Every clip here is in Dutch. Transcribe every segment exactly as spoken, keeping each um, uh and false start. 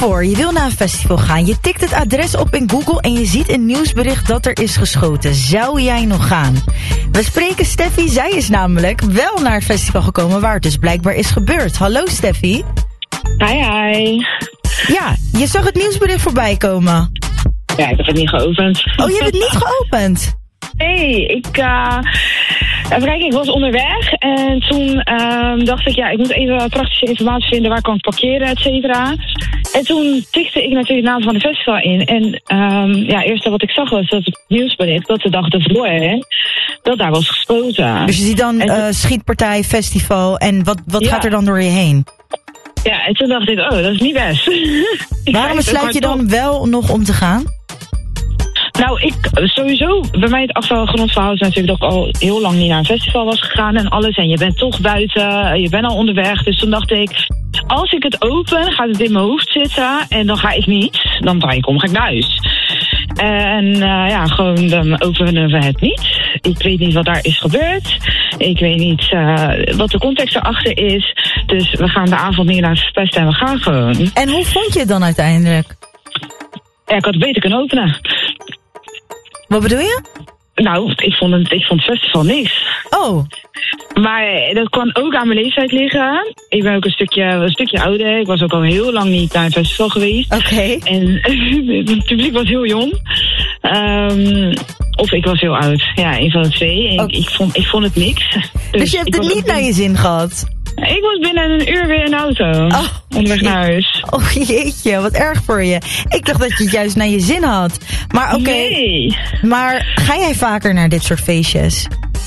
voor, je wil naar een festival gaan. Je tikt het adres op in Google en je ziet een nieuwsbericht dat er is geschoten. Zou jij nog gaan? We spreken Steffi. Zij is namelijk wel naar het festival gekomen waar het dus blijkbaar is gebeurd. Hallo Steffi. Hi, hi. Ja, je zag het nieuwsbericht voorbij komen. Ja, ik heb het niet geopend. Oh, je hebt het niet geopend? Nee, ik, uh, even kijken, ik was onderweg en toen uh, dacht ik, ja, ik moet even praktische informatie vinden, waar kan ik parkeren, et cetera. En toen tikte ik natuurlijk de naam van het festival in. En um, ja, het eerste wat ik zag was dat het nieuwsbericht dat de dag ervoor, dat daar was gesloten. Dus je ziet dan uh, schietpartij, festival en wat, wat ja. gaat er dan door je heen? Ja, en toen dacht ik, oh, dat is niet best. Waarom besluit je dan wel nog om te gaan? Nou, ik sowieso, bij mij het achtergrondverhaal is natuurlijk dat ik al heel lang niet naar een festival was gegaan en alles. En je bent toch buiten, je bent al onderweg. Dus toen dacht ik, als ik het open, gaat het in mijn hoofd zitten en dan ga ik niet. Dan draai ik om, ga ik naar huis. En uh, ja, gewoon dan openen we het niet. Ik weet niet wat daar is gebeurd. Ik weet niet uh, wat de context erachter is. Dus we gaan de avond niet naar het fest en we gaan gewoon. En hoe vond je het dan uiteindelijk? Ja, ik had het beter kunnen openen. Wat bedoel je? Nou, ik vond het, ik vond het festival niks. Oh. Maar dat kan ook aan mijn leeftijd liggen. Ik ben ook een stukje, een stukje ouder. Ik was ook al heel lang niet naar een festival geweest. Oké. Okay. En het publiek was heel jong. Um, of ik was heel oud. Ja, een van de twee. En ik, ik, vond, ik vond het niks. Dus, dus je hebt het niet naar je zin gehad? Ik was binnen een uur weer in de auto. Oh, onderweg naar huis. Oh jeetje, wat erg voor je. Ik dacht dat je het juist naar je zin had. Maar oké. Okay, nee. Maar ga jij vaker naar dit soort feestjes?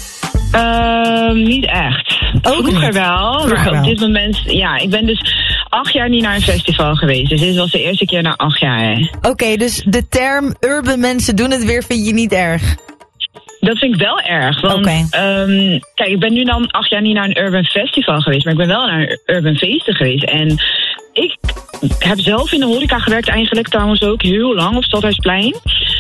Uh, niet echt. Ook Vroeger niet. wel. Vroeger maar op wel. dit moment, ja, ik ben dus acht jaar niet naar een festival geweest. Dus dit was de eerste keer na acht jaar. Oké, okay, dus de term urban mensen doen het weer vind je niet erg? Dat vind ik wel erg. Want, okay. um, kijk, ik ben nu dan acht jaar niet naar een urban festival geweest. Maar ik ben wel naar een urban feesten geweest. En ik heb zelf in de horeca gewerkt eigenlijk trouwens ook heel lang op Stadhuisplein.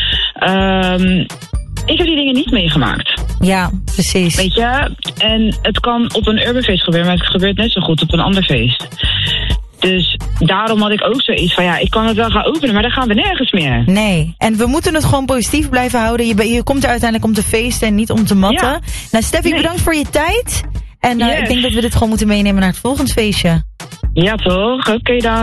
Um, ik heb die dingen niet meegemaakt. Ja, precies. Weet je? En het kan op een urban feest gebeuren, maar het gebeurt net zo goed op een ander feest. Dus daarom had ik ook zoiets van, ja, ik kan het wel gaan openen, maar dan gaan we nergens meer. Nee, en we moeten het gewoon positief blijven houden. Je, je komt er uiteindelijk om te feesten en niet om te matten. Ja. Nou, Steffi, nee. bedankt voor je tijd. En uh, yes. ik denk dat we dit gewoon moeten meenemen naar het volgende feestje. Ja, toch? Oké okay, dan.